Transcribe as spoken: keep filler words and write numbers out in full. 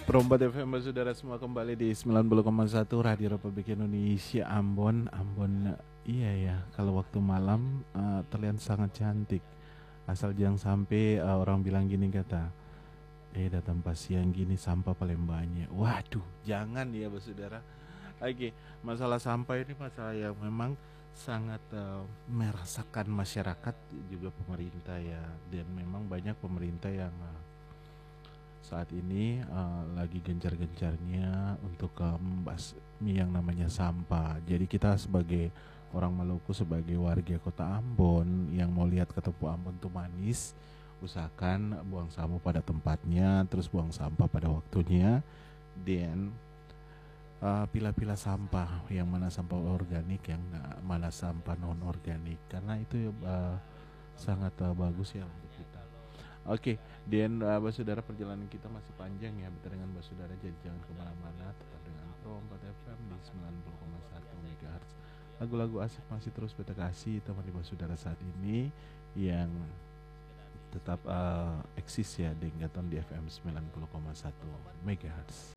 Perombat F M saudara semua kembali di sembilan puluh koma satu Radio Republik Indonesia Ambon. Ambon, iya ya, kalau waktu malam uh, terlihat sangat cantik. Asal jangan sampai uh, orang bilang gini kata, eh datang pas siang gini sampah paling banyak. Waduh, jangan ya saudara. Oke, masalah sampah ini masalah yang memang sangat uh, merasakan masyarakat juga pemerintah ya. Dan memang banyak pemerintah yang uh, saat ini uh, lagi gencar-gencarnya untuk uh, membasmi yang namanya sampah. Jadi kita sebagai orang Maluku, sebagai warga kota Ambon yang mau lihat ketemu Ambon tuh manis, usahakan buang sampah pada tempatnya, terus buang sampah pada waktunya, dan uh, pilah-pilah sampah, yang mana sampah organik, yang uh, mana sampah non organik, karena itu uh, sangat uh, bagus ya untuk kita. Oke, dan uh, saudara, perjalanan kita masih panjang ya dengan saudara, jadi jangan kemana-mana, tetap dengan Pro empat F M di sembilan puluh koma satu MHz. Lagu-lagu asik masih terus beta kasih teman di saudara saat ini yang tetap uh, eksis ya dengan di F M sembilan puluh koma satu MHz.